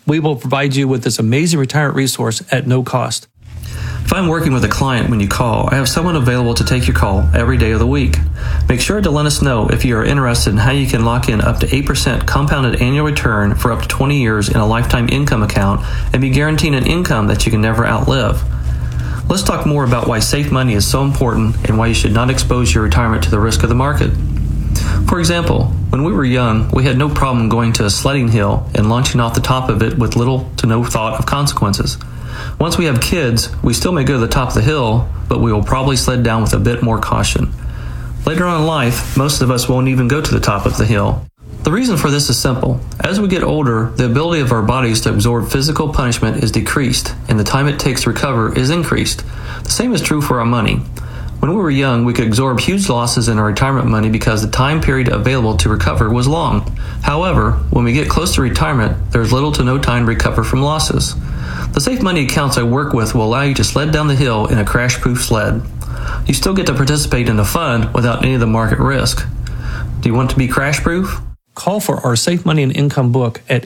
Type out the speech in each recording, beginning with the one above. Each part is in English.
We will provide you with this amazing retirement resource at no cost. If I'm working with a client when you call, I have someone available to take your call every day of the week. Make sure to let us know if you are interested in how you can lock in up to 8% compounded annual return for up to 20 years in a lifetime income account and be guaranteed an income that you can never outlive. Let's talk more about why safe money is so important and why you should not expose your retirement to the risk of the market. For example, when we were young, we had no problem going to a sledding hill and launching off the top of it with little to no thought of consequences. Once we have kids, we still may go to the top of the hill, but we will probably sled down with a bit more caution. Later on in life, most of us won't even go to the top of the hill. The reason for this is simple. As we get older, the ability of our bodies to absorb physical punishment is decreased, and the time it takes to recover is increased. The same is true for our money. When we were young, we could absorb huge losses in our retirement money because the time period available to recover was long. However, when we get close to retirement, there's little to no time to recover from losses. The safe money accounts I work with will allow you to sled down the hill in a crash-proof sled. You still get to participate in the fun without any of the market risk. Do you want to be crash-proof? Call for our Safe Money and Income book at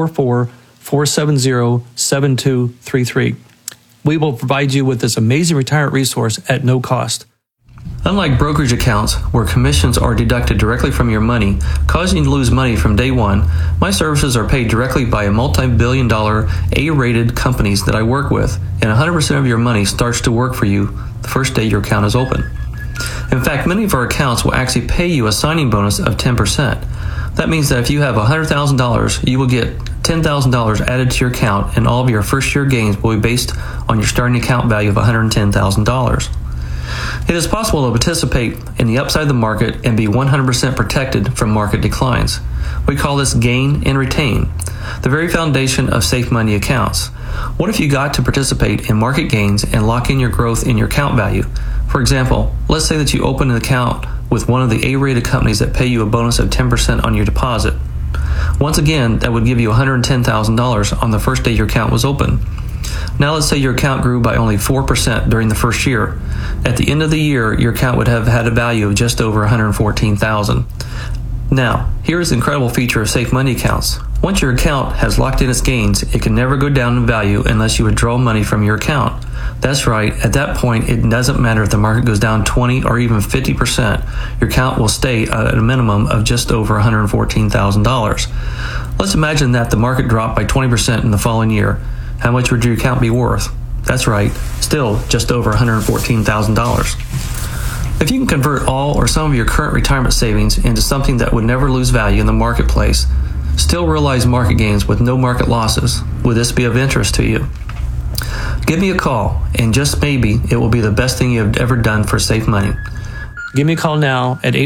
844-470-7233. We will provide you with this amazing retirement resource at no cost. Unlike brokerage accounts, where commissions are deducted directly from your money, causing you to lose money from day one, my services are paid directly by a multi-billion-dollar A-rated companies that I work with, and 100% of your money starts to work for you the first day your account is open. In fact, many of our accounts will actually pay you a signing bonus of 10%. That means that if you have $100,000, you will get $10,000 added to your account, and all of your first-year gains will be based on your starting account value of $110,000. It is possible to participate in the upside of the market and be 100% protected from market declines. We call this gain and retain, the very foundation of safe money accounts. What if you got to participate in market gains and lock in your growth in your account value? For example, let's say that you open an account with one of the A-rated companies that pay you a bonus of 10% on your deposit. Once again, that would give you $110,000 on the first day your account was open. Now let's say your account grew by only 4% during the first year. At the end of the year, your account would have had a value of just over $114,000. Now, here is the incredible feature of safe money accounts. Once your account has locked in its gains, it can never go down in value unless you withdraw money from your account. That's right, at that point, it doesn't matter if the market goes down 20 or even 50%. Your account will stay at a minimum of just over $114,000. Let's imagine that the market dropped by 20% in the following year. How much would your account be worth? That's right, still just over $114,000. If you can convert all or some of your current retirement savings into something that would never lose value in the marketplace, still realize market gains with no market losses, would this be of interest to you? Give me a call, and just maybe it will be the best thing you have ever done for safe money. Give me a call now at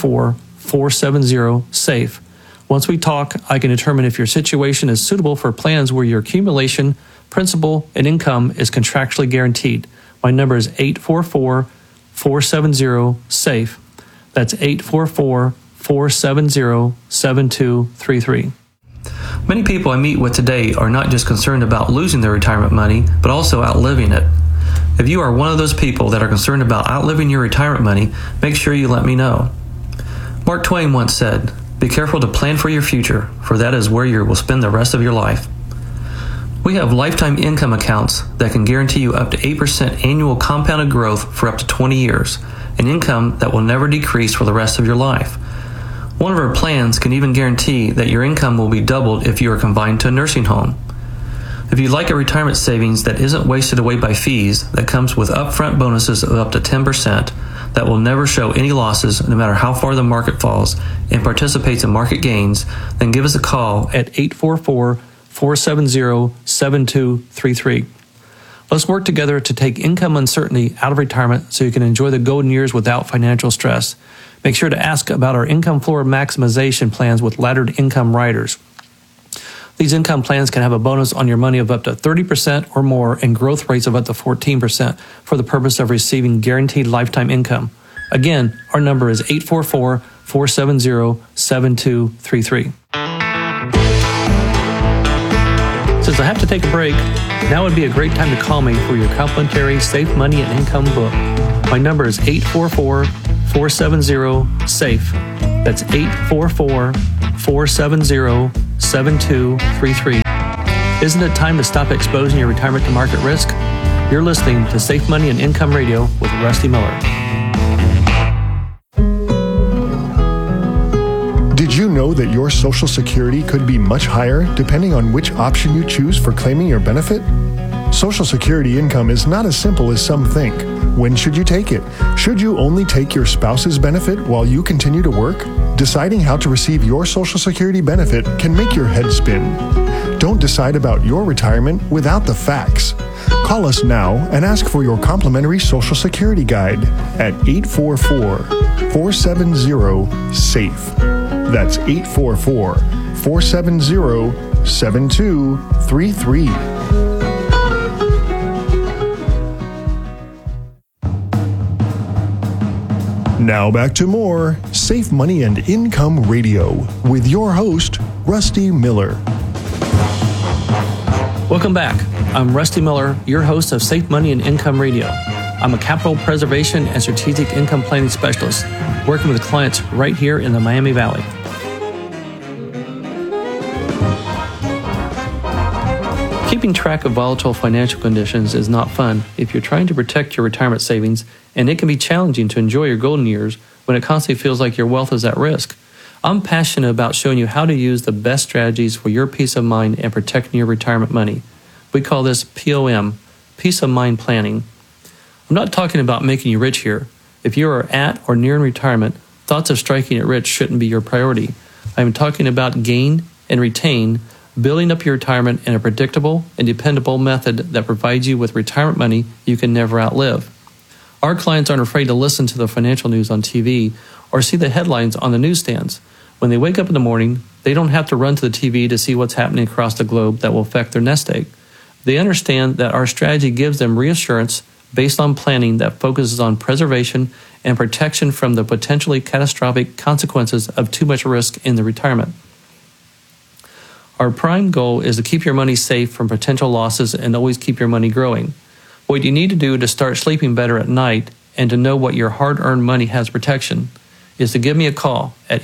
844-470-SAFE. Once we talk, I can determine if your situation is suitable for plans where your accumulation, principal, and income is contractually guaranteed. My number is 844-470-SAFE. That's 844-470-7233. Many people I meet with today are not just concerned about losing their retirement money, but also outliving it. If you are one of those people that are concerned about outliving your retirement money, make sure you let me know. Mark Twain once said, "Be careful to plan for your future, for that is where you will spend the rest of your life." We have lifetime income accounts that can guarantee you up to 8% annual compounded growth for up to 20 years, an income that will never decrease for the rest of your life. One of our plans can even guarantee that your income will be doubled if you are confined to a nursing home. If you'd like a retirement savings that isn't wasted away by fees, that comes with upfront bonuses of up to 10%, that will never show any losses no matter how far the market falls, and participates in market gains, then give us a call at 844-470-7233. Let's work together to take income uncertainty out of retirement so you can enjoy the golden years without financial stress. Make sure to ask about our income floor maximization plans with laddered income riders. These income plans can have a bonus on your money of up to 30% or more and growth rates of up to 14% for the purpose of receiving guaranteed lifetime income. Again, our number is 844-470-7233. Since I have to take a break, now would be a great time to call me for your complimentary Safe Money and Income book. My number is 844-470-SAFE. That's 844-470-7233. Isn't it time to stop exposing your retirement to market risk? You're listening to Safe Money and Income Radio with Rusty Miller. Did you know that your Social Security could be much higher depending on which option you choose for claiming your benefit? Social Security income is not as simple as some think. When should you take it? Should you only take your spouse's benefit while you continue to work? Deciding how to receive your Social Security benefit can make your head spin. Don't decide about your retirement without the facts. Call us now and ask for your complimentary Social Security guide at 844-470-SAFE. That's 844-470-7233. Now back to more Safe Money and Income Radio with your host, Rusty Miller. Welcome back. I'm Rusty Miller, your host of Safe Money and Income Radio. I'm a capital preservation and strategic income planning specialist, working with clients right here in the Miami Valley. Keeping track of volatile financial conditions is not fun if you're trying to protect your retirement savings, and it can be challenging to enjoy your golden years when it constantly feels like your wealth is at risk. I'm passionate about showing you how to use the best strategies for your peace of mind and protecting your retirement money. We call this POM, Peace of Mind Planning. I'm not talking about making you rich here. If you are at or near retirement, thoughts of striking it rich shouldn't be your priority. I'm talking about gain and retain, building up your retirement in a predictable and dependable method that provides you with retirement money you can never outlive. Our clients aren't afraid to listen to the financial news on TV or see the headlines on the newsstands. When they wake up in the morning, they don't have to run to the TV to see what's happening across the globe that will affect their nest egg. They understand that our strategy gives them reassurance based on planning that focuses on preservation and protection from the potentially catastrophic consequences of too much risk in the retirement. Our prime goal is to keep your money safe from potential losses and always keep your money growing. What you need to do to start sleeping better at night and to know what your hard-earned money has protection is to give me a call at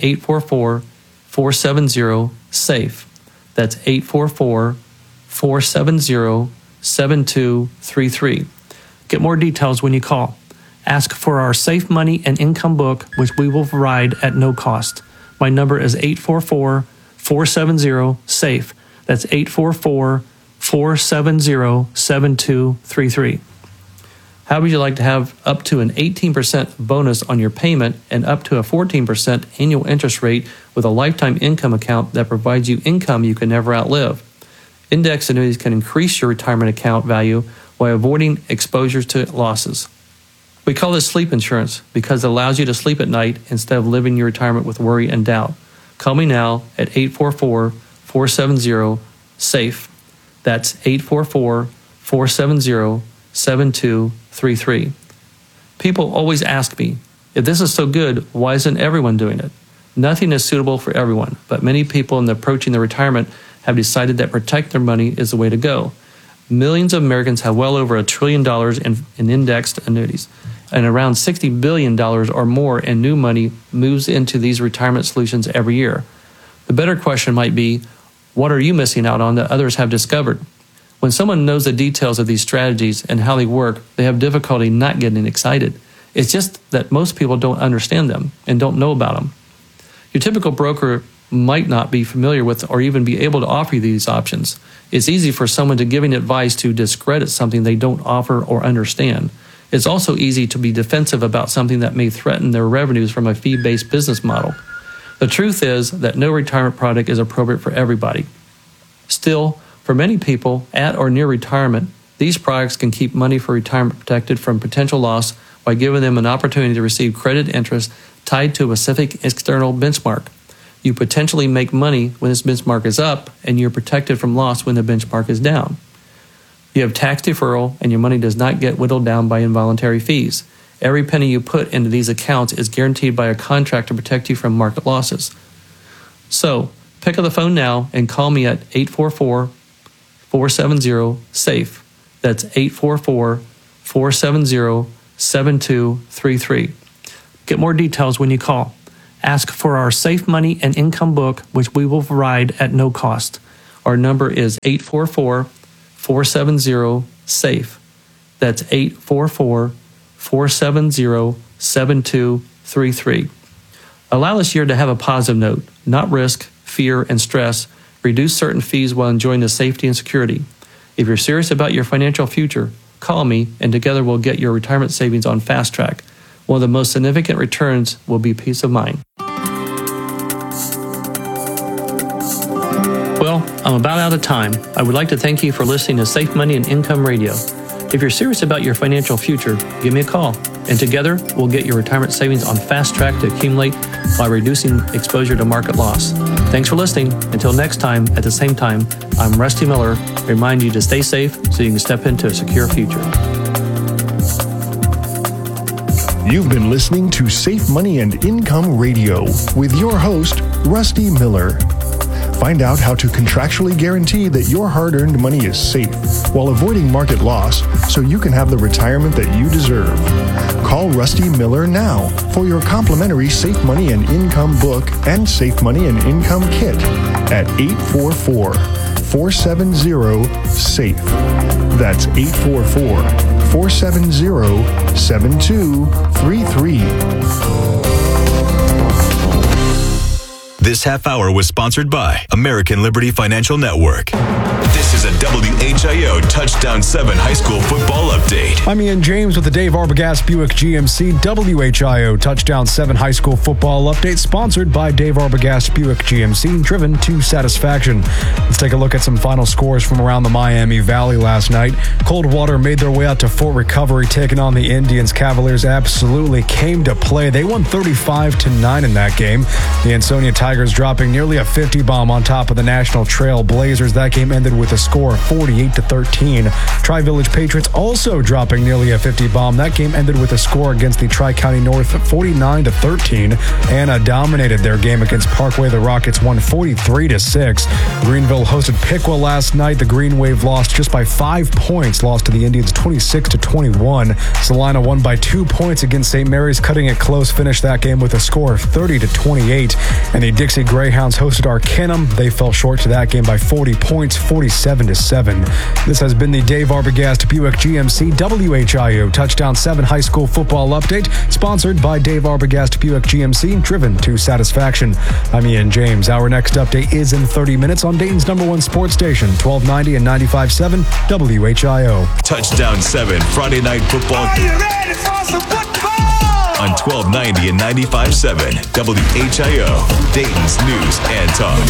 844-470-SAFE. That's 844-470-7233. Get more details when you call. Ask for our Safe Money and Income book, which we will provide at no cost. My number is 844-470-SAFE. That's 844-470-7233. How would you like to have up to an 18% bonus on your payment and up to a 14% annual interest rate with a lifetime income account that provides you income you can never outlive? Index annuities can increase your retirement account value while avoiding exposure to losses. We call this sleep insurance because it allows you to sleep at night instead of living your retirement with worry and doubt. Call me now at 844-470-SAFE. That's 844-470-7233. People always ask me, if this is so good, why isn't everyone doing it? Nothing is suitable for everyone, but many people in approaching their retirement have decided that protect their money is the way to go. Millions of Americans have well over $1 trillion in indexed annuities, and around $60 billion or more in new money moves into these retirement solutions every year. The better question might be, what are you missing out on that others have discovered? When someone knows the details of these strategies and how they work, they have difficulty not getting excited. It's just that most people don't understand them and don't know about them. Your typical broker might not be familiar with or even be able to offer you these options. It's easy for someone to giving advice to discredit something they don't offer or understand. It's also easy to be defensive about something that may threaten their revenues from a fee-based business model. The truth is that no retirement product is appropriate for everybody. Still, for many people at or near retirement, these products can keep money for retirement protected from potential loss by giving them an opportunity to receive credit interest tied to a specific external benchmark. You potentially make money when this benchmark is up, and you're protected from loss when the benchmark is down. You have tax deferral, and your money does not get whittled down by involuntary fees. Every penny you put into these accounts is guaranteed by a contract to protect you from market losses. So, pick up the phone now and call me at 844-470-SAFE. That's 844-470-7233. Get more details when you call. Ask for our Safe Money and Income book, which we will provide at no cost. Our number is 844-470-SAFE. That's 844-470-7233. Allow this year to have a positive note, not risk, fear, and stress. Reduce certain fees while enjoying the safety and security. If you're serious about your financial future, call me, and together we'll get your retirement savings on fast track. One of the most significant returns will be peace of mind. Well, I'm about out of time. I would like to thank you for listening to Safe Money and Income Radio. If you're serious about your financial future, give me a call, and together we'll get your retirement savings on fast track to accumulate while reducing exposure to market loss. Thanks for listening. Until next time, at the same time, I'm Rusty Miller, reminding you to stay safe so you can step into a secure future. You've been listening to Safe Money and Income Radio with your host, Rusty Miller. Find out how to contractually guarantee that your hard-earned money is safe while avoiding market loss so you can have the retirement that you deserve. Call Rusty Miller now for your complimentary Safe Money and Income book and Safe Money and Income kit at 844-470-SAFE. That's 844-470-7233. This half hour was sponsored by American Liberty Financial Network. This is a WHIO Touchdown 7 high school football update. I'm Ian James with the Dave Arbogast Buick GMC WHIO Touchdown 7 high school football update, sponsored by Dave Arbogast Buick GMC, driven to satisfaction. Let's take a look at some final scores from around the Miami Valley last night. Coldwater made their way out to Fort Recovery, taking on the Indians. Cavaliers absolutely came to play. They won 35-9 in that game. The Ansonia Tigers dropping nearly a 50 bomb on top of the National Trail Blazers. That game ended with a score of 48-13. Tri-Village Patriots also dropping nearly a 50 bomb. That game ended with a score against the Tri-County North of 49-13. Anna dominated their game against Parkway. The Rockets won 43-6. Greenville hosted Piqua last night. The Green Wave lost just by 5 points, lost to the Indians 26-21. Salina won by 2 points against St. Mary's, cutting it close, finished that game with a score of 30-28. And the Dixie Greyhounds hosted Arcanum. They fell short to that game by 40 points, 47-7. This has been the Dave Arbogast Buick GMC WHIO Touchdown 7 high school football update, sponsored by Dave Arbogast Buick GMC, driven to satisfaction. I'm Ian James. Our next update is in 30 minutes on Dayton's #1 sports station, 1290 and 95.7 WHIO. Touchdown 7 Friday night football. Are you ready for some football? On 1290 and 95.7 WHIO, Dayton's News and Talk.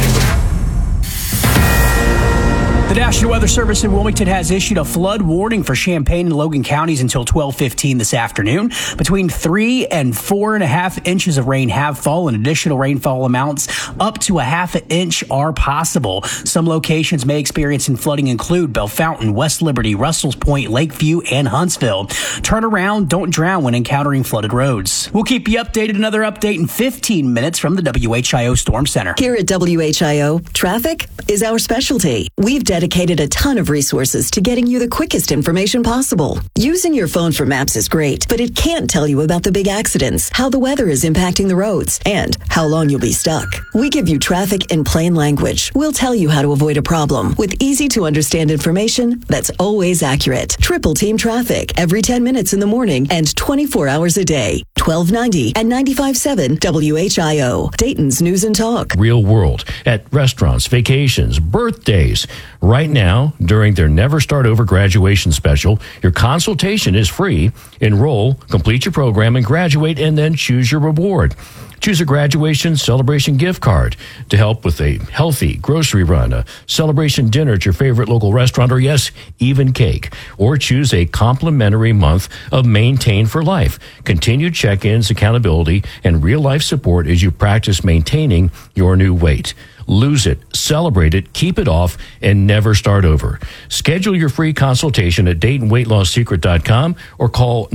The National Weather Service in Wilmington has issued a flood warning for Champaign and Logan counties until 12:15 this afternoon. Between 3 and 4.5 inches of rain have fallen. Additional rainfall amounts up to a half an inch are possible. Some locations may experience flooding include Bellefontaine, West Liberty, Russell's Point, Lakeview, and Huntsville. Turn around, don't drown when encountering flooded roads. We'll keep you updated. Another update in 15 minutes from the WHIO Storm Center. Here at WHIO, traffic is our specialty. We've dedicated a ton of resources to getting you the quickest information possible. Using your phone for maps is great, but it can't tell you about the big accidents, how the weather is impacting the roads, and how long you'll be stuck. We give you traffic in plain language. We'll tell you how to avoid a problem with easy-to-understand information that's always accurate. Triple Team Traffic every 10 minutes in the morning and 24 hours a day. 1290 and 95.7 WHIO, Dayton's News and Talk. Real world at restaurants, vacations, birthdays. Right now, during their Never Start Over graduation special, your consultation is free. Enroll, complete your program, and graduate, and then choose your reward. Choose a graduation celebration gift card to help with a healthy grocery run, a celebration dinner at your favorite local restaurant, or yes, even cake. Or choose a complimentary month of Maintain for Life. Continued check-ins, accountability, and real-life support as you practice maintaining your new weight. Lose it, celebrate it, keep it off, and never start over. Schedule your free consultation at DaytonWeightLossSecret.com or call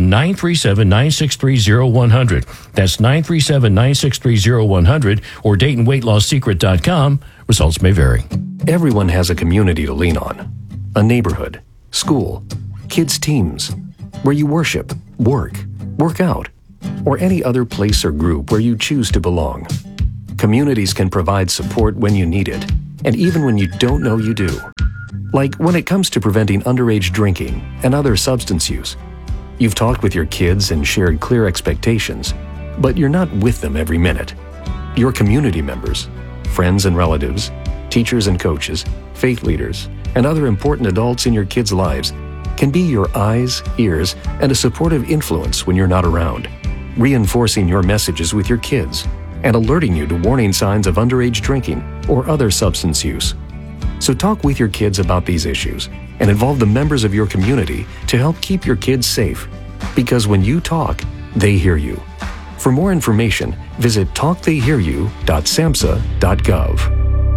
937-963-0100. That's 937-963-0100 or DaytonWeightLossSecret.com. Results may vary. Everyone has a community to lean on. A neighborhood, school, kids' teams, where you worship, work out, or any other place or group where you choose to belong. Communities can provide support when you need it, and even when you don't know you do. Like when it comes to preventing underage drinking and other substance use. You've talked with your kids and shared clear expectations, but you're not with them every minute. Your community members, friends and relatives, teachers and coaches, faith leaders, and other important adults in your kids' lives can be your eyes, ears, and a supportive influence when you're not around, reinforcing your messages with your kids and alerting you to warning signs of underage drinking or other substance use. So talk with your kids about these issues and involve the members of your community to help keep your kids safe. Because when you talk, they hear you. For more information, visit talktheyhearyou.samhsa.gov.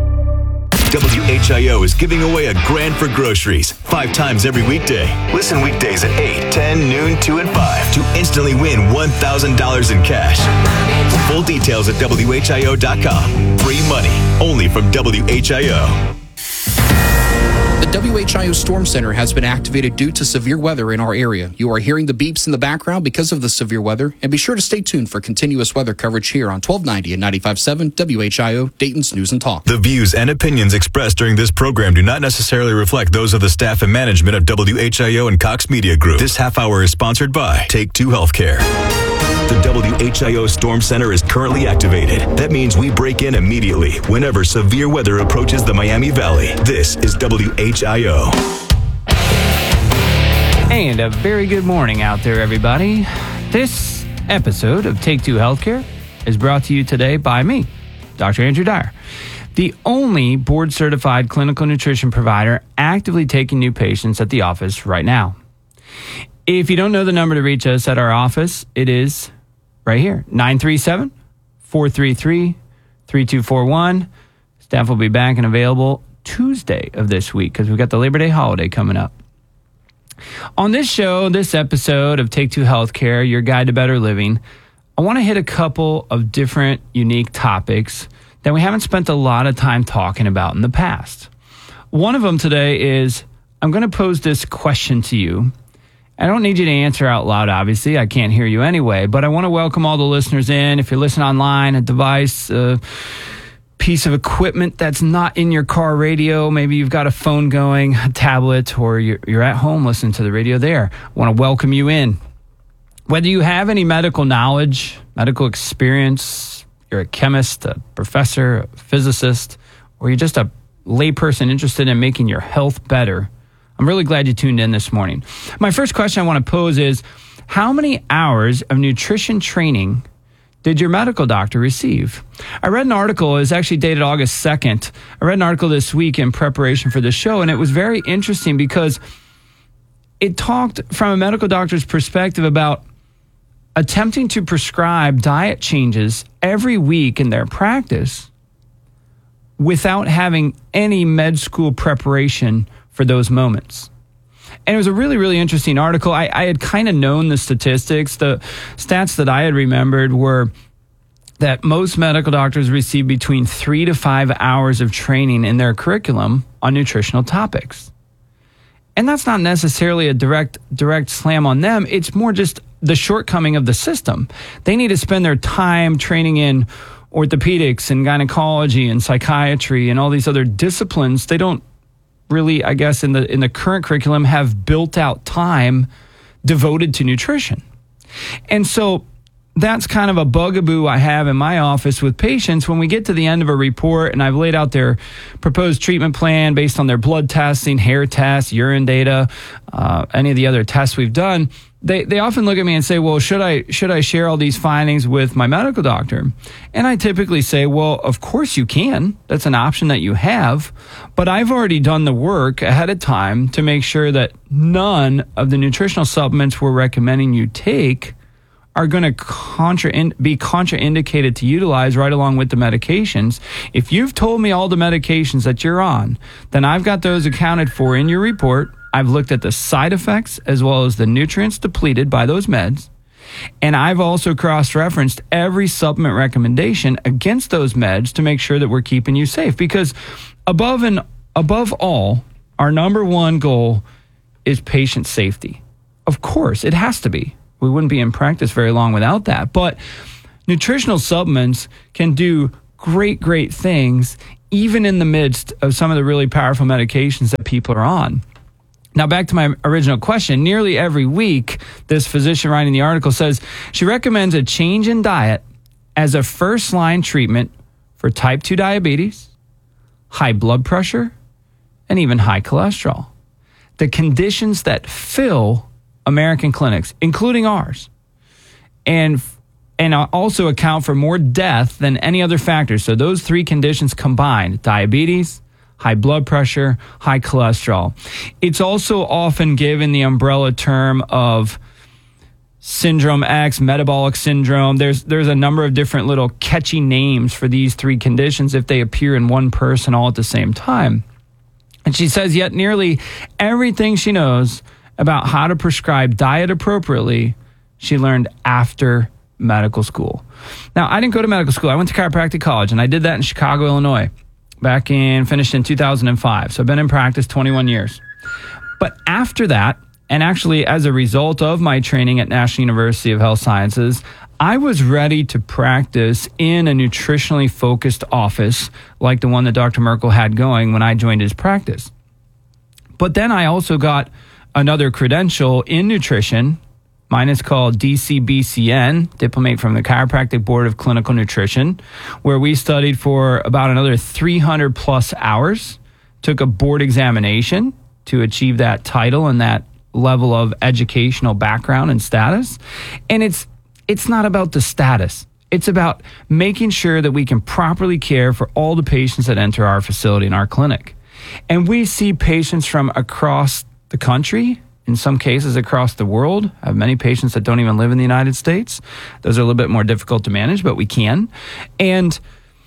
WHIO is giving away a grand for groceries 5 times every weekday. Listen weekdays at 8, 10, noon, 2, and 5 to instantly win $1,000 in cash. Full details at WHIO.com. Free money only from WHIO. The WHIO Storm Center has been activated due to severe weather in our area. You are hearing the beeps in the background because of the severe weather, and be sure to stay tuned for continuous weather coverage here on 1290 and 95.7 WHIO, Dayton's News and Talk. The views and opinions expressed during this program do not necessarily reflect those of the staff and management of WHIO and Cox Media Group. This half hour is sponsored by Take 2 Healthcare. The WHIO Storm Center is currently activated. That means we break in immediately whenever severe weather approaches the Miami Valley. This is WHIO. And a very good morning out there, everybody. This episode of Take 2 Healthcare is brought to you today by me, Dr. Andrew Dyer, the only board-certified clinical nutrition provider actively taking new patients at the office right now. If you don't know the number to reach us at our office, it is right here, 937-433-3241. Staff will be back and available Tuesday of this week because we've got the Labor Day holiday coming up. On this show, this episode of Take 2 Healthcare, your guide to better living, I want to hit a couple of different unique topics that we haven't spent a lot of time talking about in the past. One of them today is, I'm going to pose this question to you. I don't need you to answer out loud, obviously. I can't hear you anyway, but I want to welcome all the listeners in. If you're listening online, a device, a piece of equipment that's not in your car radio, maybe you've got a phone going, a tablet, or you're at home listening to the radio there. I want to welcome you in. Whether you have any medical knowledge, medical experience, you're a chemist, a professor, a physicist, or you're just a layperson interested in making your health better, I'm really glad you tuned in this morning. My first question I want to pose is, how many hours of nutrition training did your medical doctor receive? I read an article, it's actually dated August 2nd. I read an article this week in preparation for the show, and it was very interesting because it talked from a medical doctor's perspective about attempting to prescribe diet changes every week in their practice without having any med school preparation for those moments. And it was a really, really interesting article. I had kind of known the statistics. The stats that I had remembered were that most medical doctors receive between 3 to 5 hours of training in their curriculum on nutritional topics. And that's not necessarily a direct slam on them. It's more just the shortcoming of the system. They need to spend their time training in orthopedics and gynecology and psychiatry and all these other disciplines. They don't really, I guess, in the current curriculum have built out time devoted to nutrition. And so that's kind of a bugaboo I have in my office with patients. When we get to the end of a report and I've laid out their proposed treatment plan based on their blood testing, hair tests, urine data, any of the other tests we've done, they often look at me and say, well, should I share all these findings with my medical doctor? And I typically say, well, of course you can. That's an option that you have. But I've already done the work ahead of time to make sure that none of the nutritional supplements we're recommending you take are going to be contraindicated to utilize right along with the medications. If you've told me all the medications that you're on, then I've got those accounted for in your report. I've looked at the side effects as well as the nutrients depleted by those meds. And I've also cross-referenced every supplement recommendation against those meds to make sure that we're keeping you safe. Because above all, our number one goal is patient safety. Of course, it has to be. We wouldn't be in practice very long without that. But nutritional supplements can do great things even in the midst of some of the really powerful medications that people are on. Now, back to my original question, nearly every week, this physician writing the article says she recommends a change in diet as a first-line treatment for type 2 diabetes, high blood pressure, and even high cholesterol. The conditions that fill American clinics, including ours, and also account for more death than any other factor. So those three conditions combined, diabetes, high blood pressure, high cholesterol. It's also often given the umbrella term of Syndrome X, metabolic syndrome. There's a number of different little catchy names for these three conditions if they appear in one person all at the same time. And she says yet nearly everything she knows about how to prescribe diet appropriately, she learned after medical school. Now, I didn't go to medical school. I went to chiropractic college, and I did that in Chicago, Illinois, finished in 2005. So I've been in practice 21 years. But after that, and actually as a result of my training at National University of Health Sciences, I was ready to practice in a nutritionally focused office like the one that Dr. Merkel had going when I joined his practice. But then I also got another credential in nutrition. Mine is called DCBCN, Diplomate from the Chiropractic Board of Clinical Nutrition, where we studied for about another 300 plus hours, took a board examination to achieve that title and that level of educational background and status. And it's not about the status. It's about making sure that we can properly care for all the patients that enter our facility in our clinic. And we see patients from across the country, in some cases across the world. I have many patients that don't even live in the United States. Those are a little bit more difficult to manage, but we can. And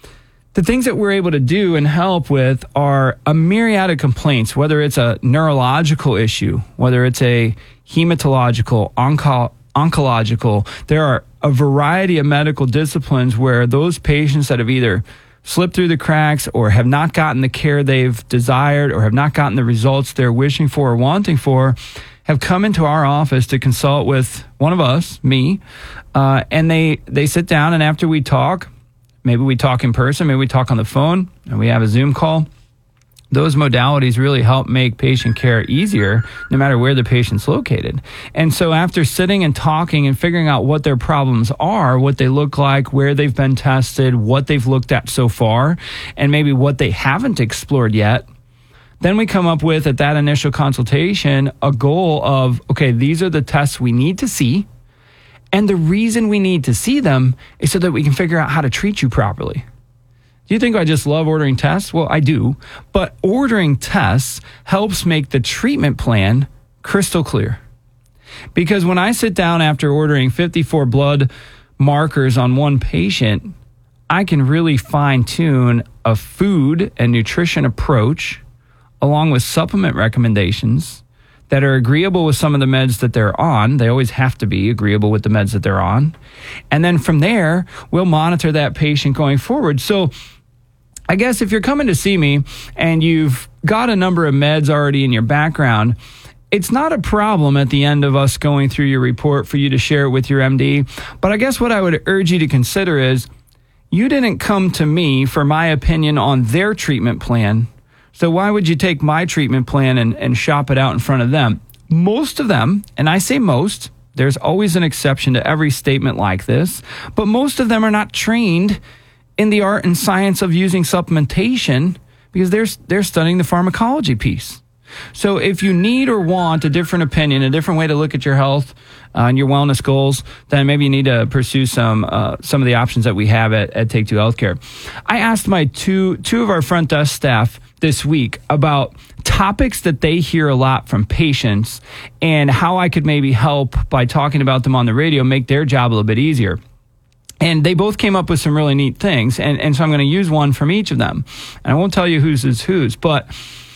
the things that we're able to do and help with are a myriad of complaints, whether it's a neurological issue, whether it's a hematological, oncological. There are a variety of medical disciplines where those patients that have either slipped through the cracks or have not gotten the care they've desired or have not gotten the results they're wishing for or wanting for have come into our office to consult with one of us, me, and they sit down, and after we talk, maybe we talk in person, maybe we talk on the phone, and we have a Zoom call. Those modalities really help make patient care easier no matter where the patient's located. And so after sitting and talking and figuring out what their problems are, what they look like, where they've been tested, what they've looked at so far, and maybe what they haven't explored yet, then we come up with, at that initial consultation, a goal of, okay, these are the tests we need to see. And the reason we need to see them is so that we can figure out how to treat you properly. Do you think I just love ordering tests? Well, I do. But ordering tests helps make the treatment plan crystal clear. Because when I sit down after ordering 54 blood markers on one patient, I can really fine-tune a food and nutrition approach along with supplement recommendations that are agreeable with some of the meds that they're on. They always have to be agreeable with the meds that they're on. And then from there, we'll monitor that patient going forward. So I guess if you're coming to see me and you've got a number of meds already in your background, it's not a problem at the end of us going through your report for you to share it with your MD. But I guess what I would urge you to consider is you didn't come to me for my opinion on their treatment plan. So why would you take my treatment plan and shop it out in front of them? Most of them, and I say most, there's always an exception to every statement like this, but most of them are not trained in the art and science of using supplementation because they're studying the pharmacology piece. So if you need or want a different opinion, a different way to look at your health and your wellness goals, then maybe you need to pursue some of the options that we have at Take Two Healthcare. I asked my two of our front desk staff this week about topics that they hear a lot from patients and how I could maybe help by talking about them on the radio, make their job a little bit easier. And they both came up with some really neat things. And so I'm going to use one from each of them. And I won't tell you whose is whose, but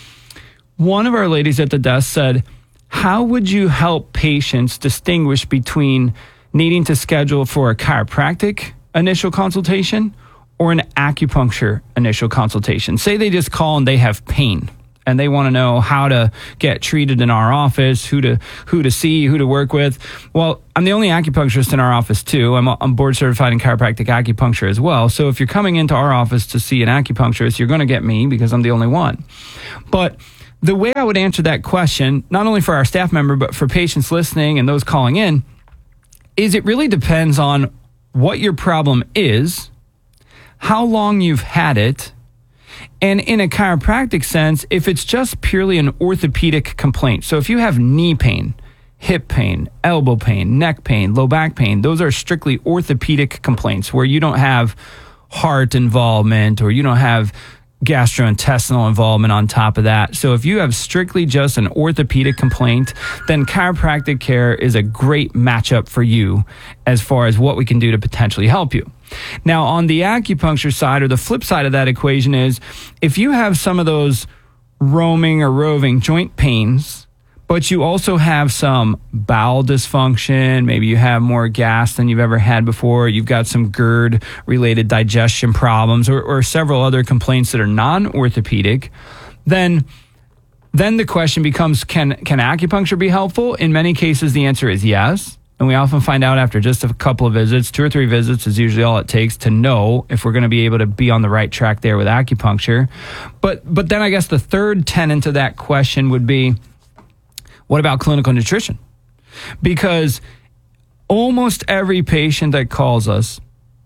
one of our ladies at the desk said, how would you help patients distinguish between needing to schedule for a chiropractic initial consultation or an acupuncture initial consultation? Say they just call and they have pain. and they want to know how to get treated in our office, who to see, who to work with. Well, I'm the only acupuncturist in our office too. I'm board certified in chiropractic acupuncture as well. So if you're coming into our office to see an acupuncturist, you're going to get me because I'm the only one. But the way I would answer that question, not only for our staff member, but for patients listening and those calling in, is it really depends on what your problem is, how long you've had it, and in a chiropractic sense, if it's just purely an orthopedic complaint. So if you have knee pain, hip pain, elbow pain, neck pain, low back pain, those are strictly orthopedic complaints where you don't have heart involvement or you don't have gastrointestinal involvement on top of that. So if you have strictly just an orthopedic complaint, then chiropractic care is a great matchup for you as far as what we can do to potentially help you. Now, on the acupuncture side, or the flip side of that equation, is if you have some of those roaming or roving joint pains, but you also have some bowel dysfunction, maybe you have more gas than you've ever had before, you've got some GERD-related digestion problems, or several other complaints that are non-orthopedic, then the question becomes, can acupuncture be helpful? In many cases, the answer is yes. And we often find out after just a couple of visits, 2 or 3 visits is usually all it takes to know if we're going to be able to be on the right track there with acupuncture. But then I guess the third tenet to that question would be, what about clinical nutrition? Because almost every patient that calls us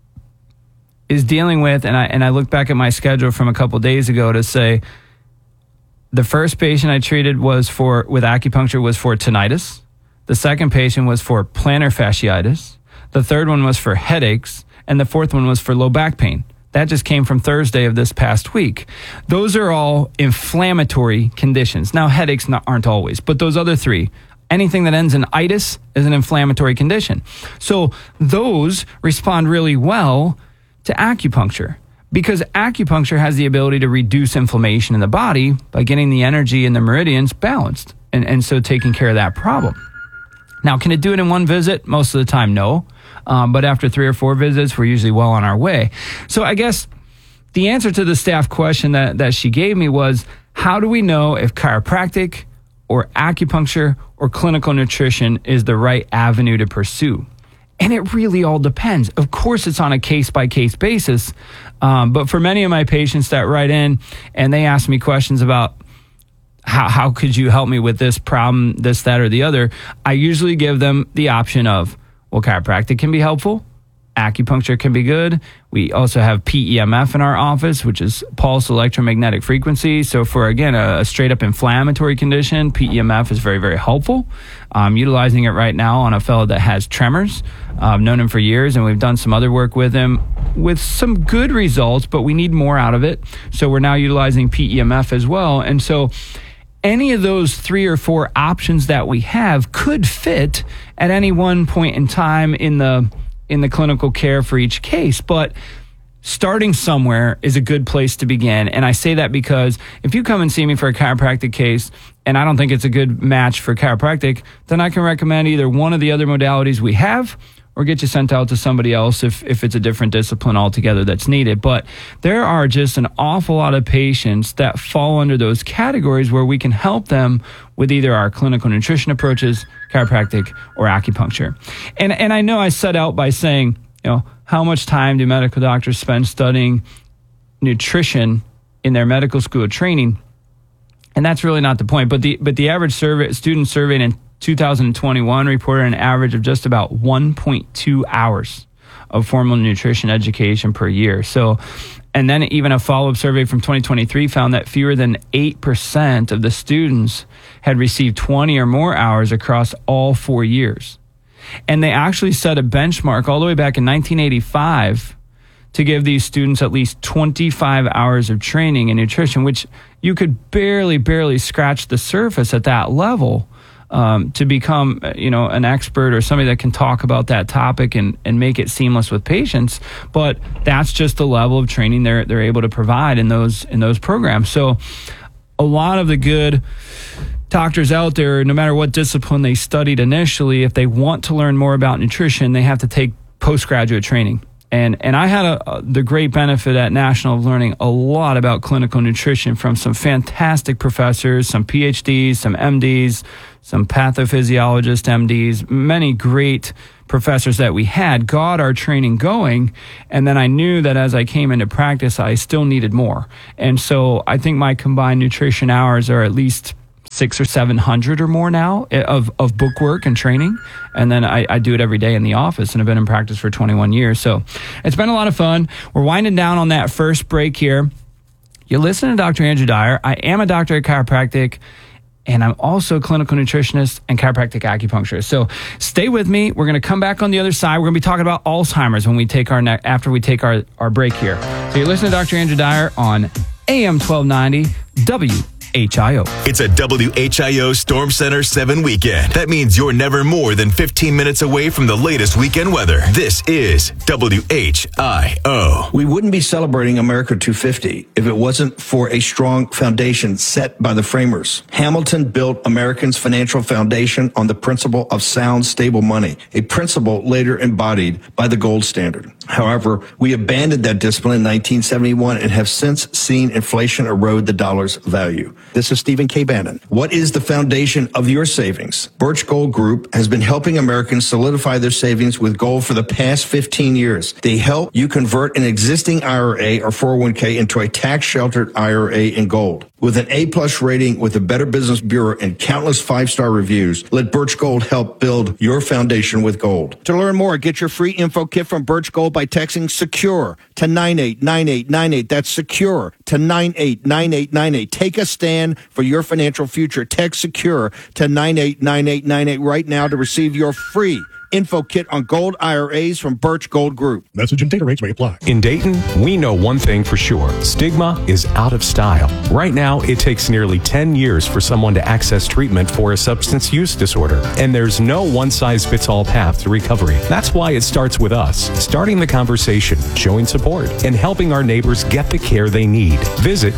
is dealing with, and I look back at my schedule from a couple of days ago to say, the first patient I treated with acupuncture was for tinnitus. The second patient was for plantar fasciitis. The third one was for headaches. And the fourth one was for low back pain. That just came from Thursday of this past week. Those are all inflammatory conditions. Now, headaches aren't always, but those other 3, anything that ends in itis is an inflammatory condition. So those respond really well to acupuncture because acupuncture has the ability to reduce inflammation in the body by getting the energy in the meridians balanced and so taking care of that problem. Now, can it do it in one visit? Most of the time, no. But after 3 or 4 visits, we're usually well on our way. So I guess the answer to the staff question that she gave me was, how do we know if chiropractic or acupuncture or clinical nutrition is the right avenue to pursue? And it really all depends. Of course, it's on a case-by-case basis. But for many of my patients that write in and they ask me questions about, how could you help me with this problem, this, that, or the other? I usually give them the option of, well, chiropractic can be helpful. Acupuncture can be good. We also have PEMF in our office, which is pulse electromagnetic frequency. So for, again, a straight up inflammatory condition, PEMF is very, very helpful. I'm utilizing it right now on a fellow that has tremors. I've known him for years, and we've done some other work with him with some good results, but we need more out of it. So we're now utilizing PEMF as well. And so any of those 3 or 4 options that we have could fit at any one point in time in the clinical care for each case. But starting somewhere is a good place to begin. And I say that because if you come and see me for a chiropractic case and I don't think it's a good match for chiropractic, then I can recommend either one of the other modalities we have or get you sent out to somebody else if it's a different discipline altogether that's needed. But there are just an awful lot of patients that fall under those categories where we can help them with either our clinical nutrition approaches, chiropractic, or acupuncture. And I know I set out by saying, how much time do medical doctors spend studying nutrition in their medical school training? And that's really not the point. But the average student surveyed in 2021 reported an average of just about 1.2 hours of formal nutrition education per year. So, and then even a follow-up survey from 2023 found that fewer than 8% of the students had received 20 or more hours across all 4 years. And they actually set a benchmark all the way back in 1985 to give these students at least 25 hours of training in nutrition, which you could barely scratch the surface at that level. To become, an expert or somebody that can talk about that topic and make it seamless with patients. But that's just the level of training they're able to provide in those programs. So a lot of the good doctors out there, no matter what discipline they studied initially, if they want to learn more about nutrition, they have to take postgraduate training. And I had the great benefit at National of learning a lot about clinical nutrition from some fantastic professors, some PhDs, some MDs, some pathophysiologists, MDs, many great professors that we had got our training going. And then I knew that as I came into practice, I still needed more. And so I think my combined nutrition hours are at least 600 or 700 or more now of book work and training. And then I do it every day in the office, and I've been in practice for 21 years. So it's been a lot of fun. We're winding down on that first break here. You're listening to Dr. Andrew Dyer. I am a doctor of chiropractic, and I'm also a clinical nutritionist and chiropractic acupuncturist. So stay with me. We're going to come back on the other side. We're going to be talking about Alzheimer's when we take after we take our break here. So you're listening to Dr. Andrew Dyer on AM 1290 WHIO. It's a WHIO Storm Center 7 weekend. That means you're never more than 15 minutes away from the latest weekend weather. This is WHIO. We wouldn't be celebrating America 250 if it wasn't for a strong foundation set by the framers. Hamilton built Americans' financial foundation on the principle of sound, stable money, a principle later embodied by the gold standard. However, we abandoned that discipline in 1971 and have since seen inflation erode the dollar's value. This is Stephen K. Bannon. What is the foundation of your savings? Birch Gold Group has been helping Americans solidify their savings with gold for the past 15 years. They help you convert an existing IRA or 401k into a tax-sheltered IRA in gold. With an A-plus rating with the Better Business Bureau and countless 5-star reviews, let Birch Gold help build your foundation with gold. To learn more, get your free info kit from Birch Gold by texting SECURE to 989898. That's SECURE to 989898. Take a stand for your financial future. Text SECURE to 989898 right now to receive your free info kit on gold IRAs from Birch Gold Group. Message and data rates may apply. In Dayton, we know one thing for sure. Stigma is out of style. Right now, it takes nearly 10 years for someone to access treatment for a substance use disorder, and there's no one-size-fits-all path to recovery. That's why it starts with us, starting the conversation, showing support, and helping our neighbors get the care they need. Visit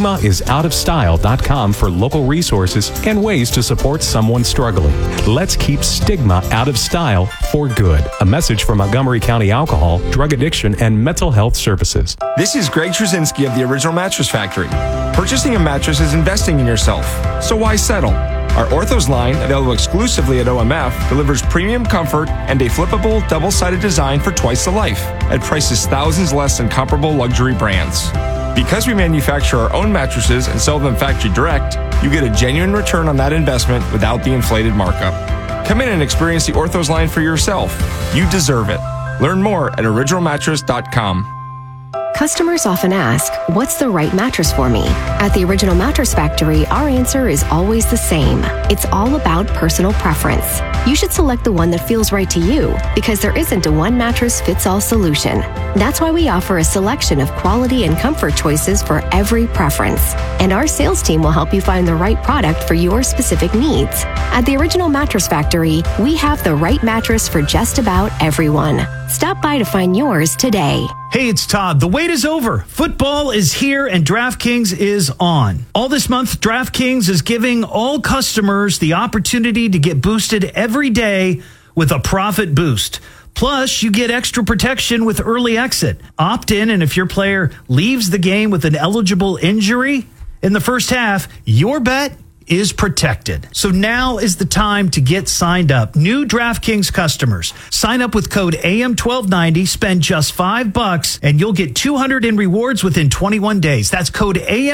stigmaisoutofstyle.com for local resources and ways to support someone struggling. Let's keep stigma out of style for good. A message from Montgomery County Alcohol, Drug Addiction, and Mental Health Services. This is Greg Trzynski of the Original Mattress Factory. Purchasing a mattress is investing in yourself, so why settle? Our Orthos line, available exclusively at OMF, delivers premium comfort and a flippable, double-sided design for twice the life, at prices thousands less than comparable luxury brands. Because we manufacture our own mattresses and sell them factory direct, you get a genuine return on that investment without the inflated markup. Come in and experience the Orthos line for yourself. You deserve it. Learn more at originalmattress.com. Customers often ask, what's the right mattress for me? At the Original Mattress Factory, our answer is always the same. It's all about personal preference. You should select the one that feels right to you, because there isn't a one-mattress-fits-all solution. That's why we offer a selection of quality and comfort choices for every preference. And our sales team will help you find the right product for your specific needs. At the Original Mattress Factory, we have the right mattress for just about everyone. Stop by to find yours today. Hey, it's Todd. The wait is over. Football is here and DraftKings is on. All this month, DraftKings is giving all customers the opportunity to get boosted every day with a profit boost. Plus, you get extra protection with early exit. Opt in, and if your player leaves the game with an eligible injury in the first half, your bet is protected. So now is the time to get signed up. New DraftKings customers, sign up with code AM1290, spend just $5, and you'll get $200 in rewards within 21 days. That's code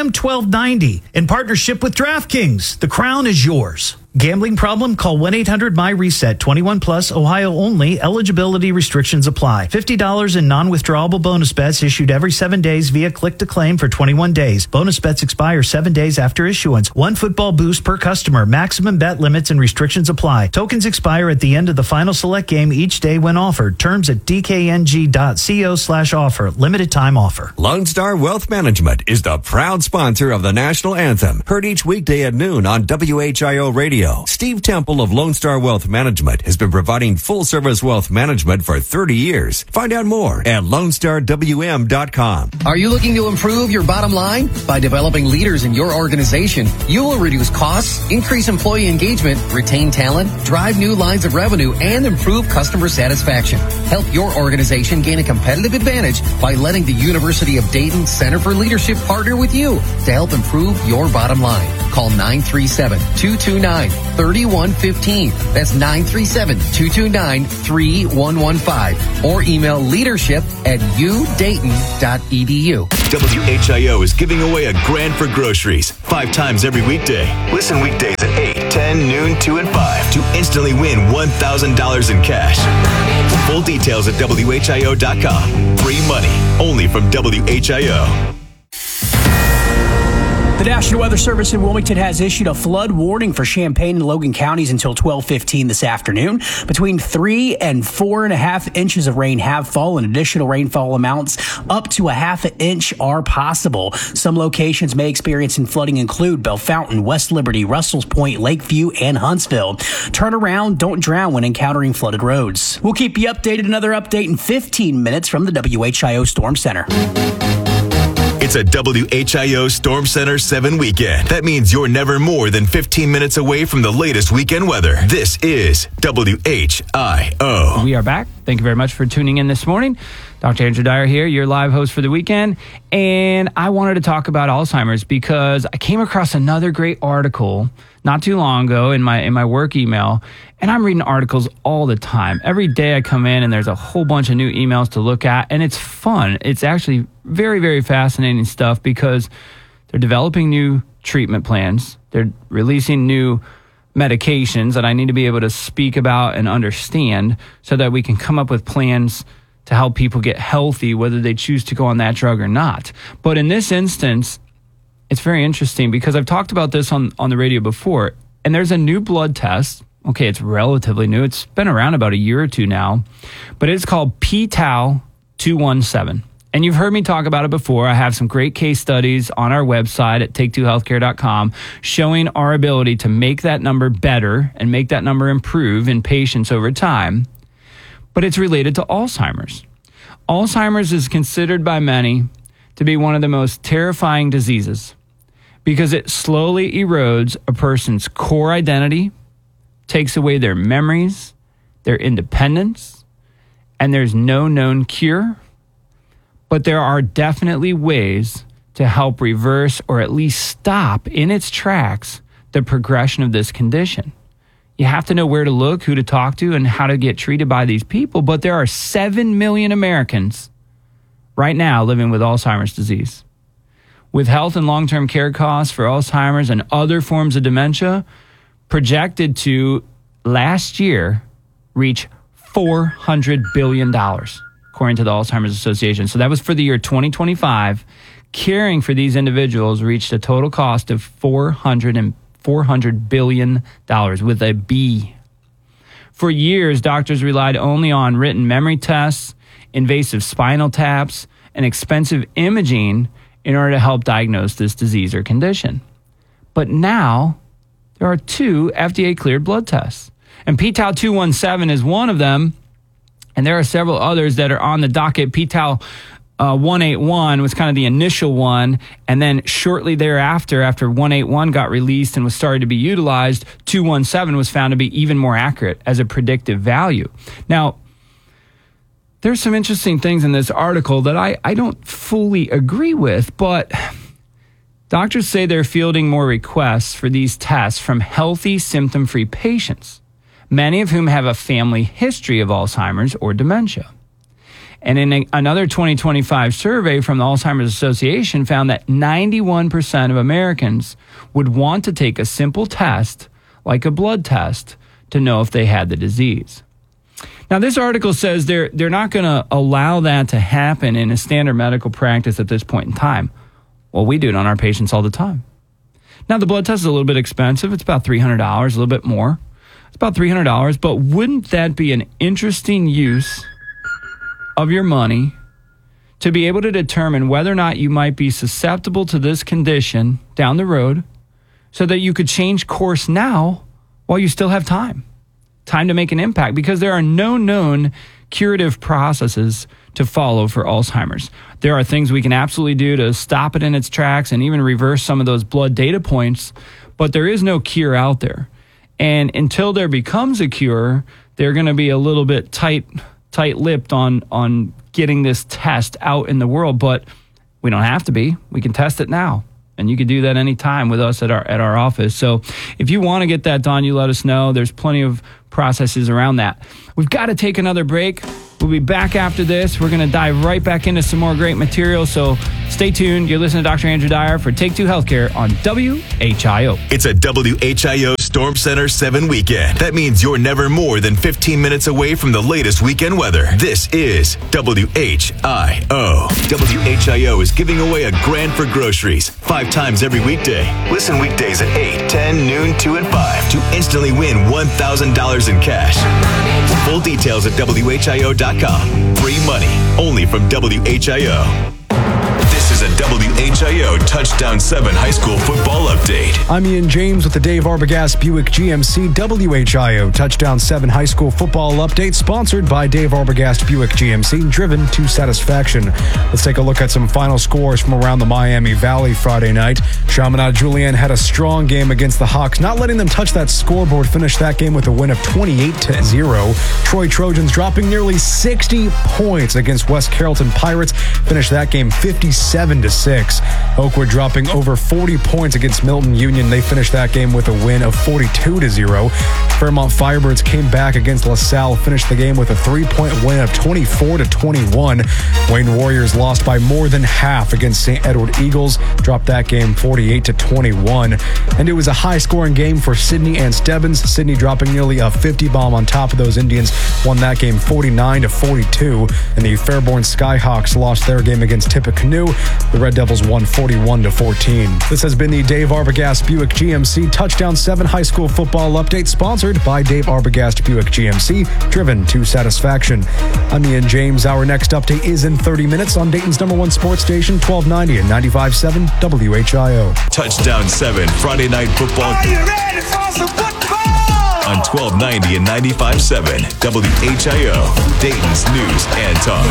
AM1290 in partnership with DraftKings. The crown is yours. Gambling problem? Call 1-800-MY-RESET. 21 plus, Ohio only. Eligibility restrictions apply. $50 in non-withdrawable bonus bets issued every 7 days via click to claim for 21 days. Bonus bets expire 7 days after issuance. One football boost per customer. Maximum bet limits and restrictions apply. Tokens expire at the end of the final select game each day when offered. Terms at dkng.co/offer. Limited time offer. Lone Star Wealth Management is the proud sponsor of the national anthem. Heard each weekday at noon on WHIO Radio. Radio. Steve Temple of Lone Star Wealth Management has been providing full-service wealth management for 30 years. Find out more at LoneStarWM.com. Are you looking to improve your bottom line? By developing leaders in your organization, you will reduce costs, increase employee engagement, retain talent, drive new lines of revenue, and improve customer satisfaction. Help your organization gain a competitive advantage by letting the University of Dayton Center for Leadership partner with you to help improve your bottom line. Call 937-229-3115. That's 937-229-3115. Or email leadership@udayton.edu. WHIO is giving away a grand for groceries 5 times every weekday. Listen weekdays at 8, 10, noon, 2, and 5 to instantly win $1,000 in cash. Full details at WHIO.com. Free money only from WHIO. The National Weather Service in Wilmington has issued a flood warning for Champaign and Logan counties until 12:15 this afternoon. Between 3 and 4.5 inches of rain have fallen. Additional rainfall amounts up to 1/2 inch are possible. Some locations may experience flooding include Bellefontaine, West Liberty, Russell's Point, Lakeview, and Huntsville. Turn around, don't drown when encountering flooded roads. We'll keep you updated. Another update in 15 minutes from the WHIO Storm Center. It's a WHIO Storm Center 7 weekend. That means you're never more than 15 minutes away from the latest weekend weather. This is WHIO. We are back. Thank you very much for tuning in this morning. Dr. Andrew Dyer here, your live host for the weekend. And I wanted to talk about Alzheimer's because I came across another great article not too long ago in my work email. And I'm reading articles all the time. Every day I come in and there's a whole bunch of new emails to look at. And it's fun. It's actually very, very fascinating stuff because they're developing new treatment plans. They're releasing new medications that I need to be able to speak about and understand so that we can come up with plans to help people get healthy, whether they choose to go on that drug or not. But in this instance, it's very interesting because I've talked about this on the radio before, and there's a new blood test. Okay, it's relatively new. It's been around about a year or two now, but it's called p-tau 217. And you've heard me talk about it before. I have some great case studies on our website at take2healthcare.com showing our ability to make that number better and make that number improve in patients over time. But it's related to Alzheimer's. Alzheimer's is considered by many to be one of the most terrifying diseases because it slowly erodes a person's core identity, takes away their memories, their independence, and there's no known cure. But there are definitely ways to help reverse or at least stop in its tracks the progression of this condition. You have to know where to look, who to talk to, and how to get treated by these people. But there are 7 million Americans right now living with Alzheimer's disease. With health and long-term care costs for Alzheimer's and other forms of dementia projected to, last year, reach $400 billion, according to the Alzheimer's Association. So that was for the year 2025. Caring for these individuals reached a total cost of $400 billion with a B. For years, doctors relied only on written memory tests, invasive spinal taps, and expensive imaging in order to help diagnose this disease or condition. But now, there are 2 FDA-cleared blood tests. And p-tau 217 is one of them, and there are several others that are on the docket. p-tau 181 was kind of the initial one, and then shortly thereafter, after 181 got released and was started to be utilized, 217 was found to be even more accurate as a predictive value. Now, there's some interesting things in this article that I don't fully agree with, but doctors say they're fielding more requests for these tests from healthy, symptom-free patients, many of whom have a family history of Alzheimer's or dementia. And in another 2025 survey from the Alzheimer's Association found that 91% of Americans would want to take a simple test, like a blood test, to know if they had the disease. Now, this article says they're not going to allow that to happen in a standard medical practice at this point in time. Well, we do it on our patients all the time. Now, the blood test is a little bit expensive. It's about $300, a little bit more. It's about $300, but wouldn't that be an interesting use of your money to be able to determine whether or not you might be susceptible to this condition down the road so that you could change course now while you still have time to make an impact, because there are no known curative processes to follow for Alzheimer's. There are things we can absolutely do to stop it in its tracks and even reverse some of those blood data points, but there is no cure out there. And until there becomes a cure, they're going to be a little bit tight-lipped on getting this test out in the world, but we don't have to be. We can test it now. And you can do that anytime with us at our office. So if you want to get that done, you let us know. There's plenty of processes around that. We've got to take another break. We'll be back after this. We're going to dive right back into some more great material. So stay tuned. You're listening to Dr. Andrew Dyer for Take 2 Healthcare on WHIO. It's a WHIO Storm Center 7 weekend. That means you're never more than 15 minutes away from the latest weekend weather. This is WHIO. WHIO is giving away a grand for groceries 5 times every weekday. Listen weekdays at 8, 10, noon, 2, and 5 to instantly win $1,000 in cash. Full details at WHIO.com. Free money only from WHIO. This is a WHIO Touchdown 7 high school football update. I'm Ian James with the Dave Arbogast Buick GMC WHIO Touchdown 7 high school football update, sponsored by Dave Arbogast Buick GMC, driven to satisfaction. Let's take a look at some final scores from around the Miami Valley Friday night. Chaminade Julienne had a strong game against the Hawks, not letting them touch that scoreboard, finished that game with a win of 28-0. Troy Trojans dropping nearly 60 points against West Carrollton Pirates, finished that game 57-6. Oakwood dropping over 40 points against Milton Union. They finished that game with a win of 42-0. Fairmont Firebirds came back against LaSalle, finished the game with a 3-point win of 24-21. Wayne Warriors lost by more than half against St. Edward Eagles, dropped that game 48-21. And it was a high-scoring game for Sydney and Stebbins. Sydney dropping nearly a 50 bomb on top of those Indians, won that game 49-42. And the Fairborn Skyhawks lost their game against Tippecanoe. The Red Devils won 41-14. This has been the Dave Arbogast Buick GMC Touchdown 7 high school football update, sponsored by Dave Arbogast Buick GMC, driven to satisfaction. I'm Ian James. Our next update is in 30 minutes on Dayton's #1 sports station, 1290 and 95.7 WHIO. Touchdown 7 Friday night football. Are you ready for some football? On 1290 and 95.7 WHIO, Dayton's news and talk.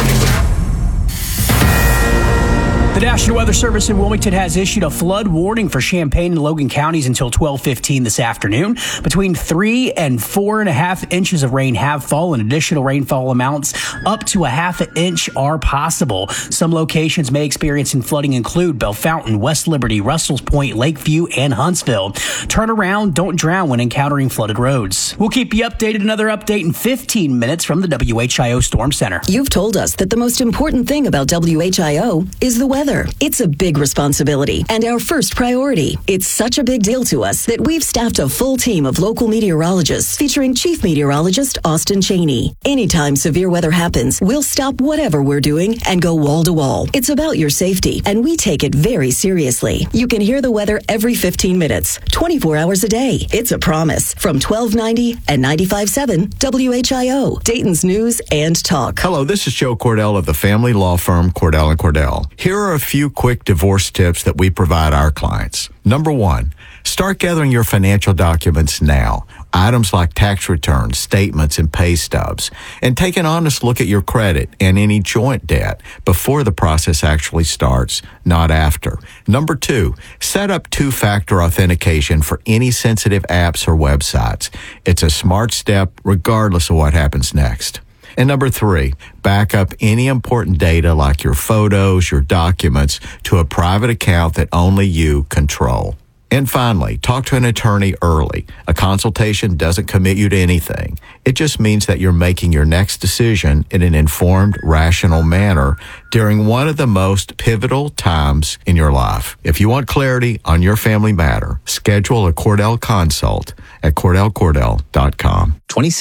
The National Weather Service in Wilmington has issued a flood warning for Champaign and Logan counties until 12:15 this afternoon. Between 3 and 4.5 inches of rain have fallen. Additional rainfall amounts up to a half an inch are possible. Some locations may experience flooding include Bellefontaine, West Liberty, Russell's Point, Lakeview, and Huntsville. Turn around, don't drown when encountering flooded roads. We'll keep you updated. Another update in 15 minutes from the WHIO Storm Center. You've told us that the most important thing about WHIO is the weather. It's a big responsibility and our first priority. It's such a big deal to us that we've staffed a full team of local meteorologists featuring Chief Meteorologist Austin Cheney. Anytime severe weather happens, we'll stop whatever we're doing and go wall to wall. It's about your safety, and we take it very seriously. You can hear the weather every 15 minutes, 24 hours a day. It's a promise. From 1290 and 95.7 WHIO, Dayton's news and talk. Hello, this is Joe Cordell of the family law firm Cordell & Cordell. Here are a few quick divorce tips that we provide our clients. Number 1, start gathering your financial documents now. Items like tax returns, statements, and pay stubs. And take an honest look at your credit and any joint debt before the process actually starts, not after. Number 2, set up 2-factor authentication for any sensitive apps or websites. It's a smart step regardless of what happens next. And number 3, back up any important data like your photos, your documents to a private account that only you control. And finally, talk to an attorney early. A consultation doesn't commit you to anything. It just means that you're making your next decision in an informed, rational manner during one of the most pivotal times in your life. If you want clarity on your family matter, schedule a Cordell consult at CordellCordell.com.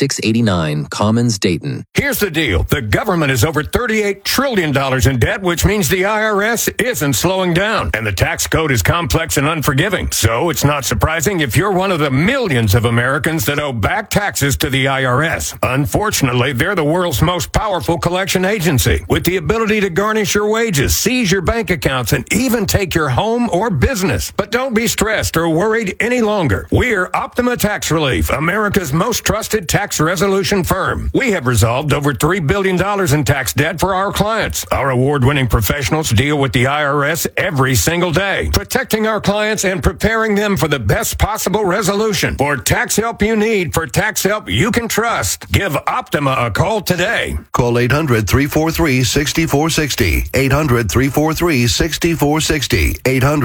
2689 Commons, Dayton. Here's the deal. The government is over $38 trillion in debt, which means the IRS isn't slowing down. And the tax code is complex and unforgiving. So it's not surprising if you're one of the millions of Americans that owe back taxes to the IRS. Unfortunately, they're the world's most powerful collection agency, with the ability to garnish your wages, seize your bank accounts, and even take your home or business. But don't be stressed or worried any longer. We're Optima Tax Relief, America's most trusted tax resolution firm. We have resolved over $3 billion in tax debt for our clients. Our award-winning professionals deal with the IRS every single day, protecting our clients and preparing them for the best possible resolution. For tax help you need, for tax help you can trust, give Optima a call today. Call 800-343-6460. 800-343-6460.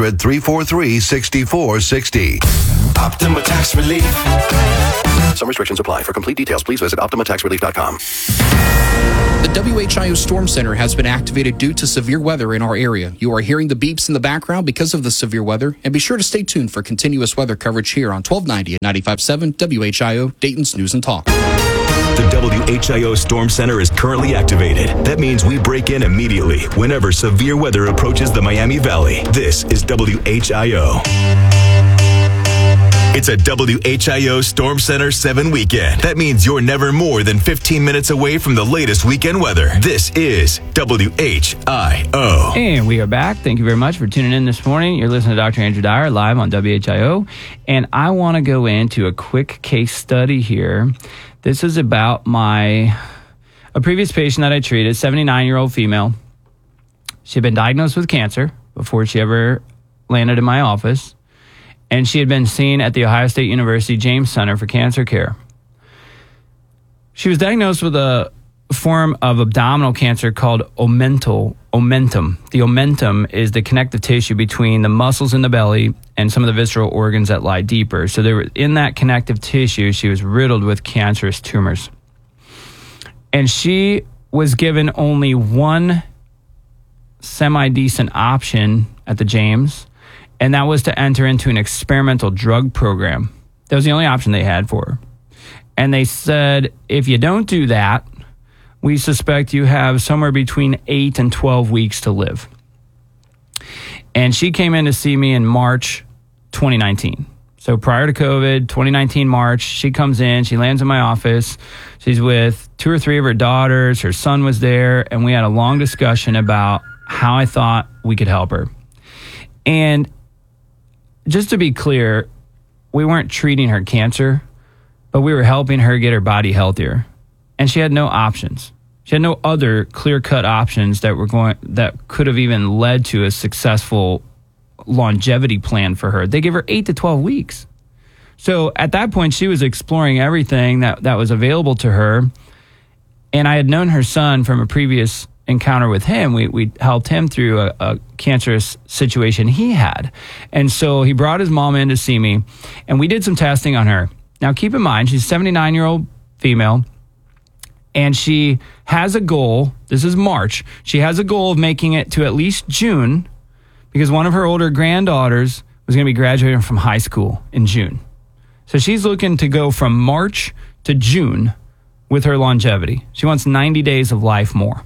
800-343-6460. Optima Tax Relief. Some restrictions apply. For complete details, please visit OptimaTaxRelief.com. The WHIO Storm Center has been activated due to severe weather in our area. You are hearing the beeps in the background because of the severe weather, and be sure to stay tuned for continuous weather coverage here on 1290 and 95.7 WHIO, Dayton's News and Talk. The WHIO Storm Center is currently activated. That means we break in immediately whenever severe weather approaches the Miami Valley. This is WHIO. It's a WHIO Storm Center 7 weekend. That means you're never more than 15 minutes away from the latest weekend weather. This is WHIO. And we are back. Thank you very much for tuning in this morning. You're listening to Dr. Andrew Dyer live on WHIO. And I want to go into a quick case study here. This is about a previous patient that I treated, 79-year-old female. She had been diagnosed with cancer before she ever landed in my office. And she had been seen at the Ohio State University James Center for Cancer Care. She was diagnosed with a form of abdominal cancer called omentum. The omentum is the connective tissue between the muscles in the belly and some of the visceral organs that lie deeper. So in that connective tissue, she was riddled with cancerous tumors. And she was given only one semi-decent option at the James, and that was to enter into an experimental drug program. That was the only option they had for her. And they said, if you don't do that, we suspect you have somewhere between 8 and 12 weeks to live. And she came in to see me in March 2019. So prior to COVID, 2019 March, she comes in, she lands in my office. She's with 2 or 3 of her daughters. Her son was there, and we had a long discussion about how I thought we could help her. And just to be clear, we weren't treating her cancer, but we were helping her get her body healthier. And she had no options. She had no other clear-cut options that could have even led to a successful longevity plan for her. They gave her 8 to 12 weeks. So at that point, she was exploring everything that was available to her. And I had known her son from a previous encounter with him. We helped him through a cancerous situation he had. And so he brought his mom in to see me, and we did some testing on her. Now, keep in mind, she's a 79-year-old female, and she has a goal. This is March. She has a goal of making it to at least June, because one of her older granddaughters was going to be graduating from high school in June. So she's looking to go from March to June with her longevity. She wants 90 days of life more.